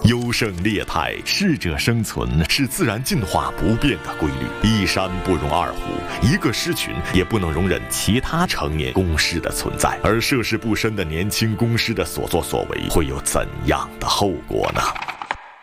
优胜劣汰，适者生存是自然进化不变的规律。一山不容二虎，一个狮群也不能容忍其他成年公狮的存在。而涉世不深的年轻公狮的所作所为，会有怎样的后果呢？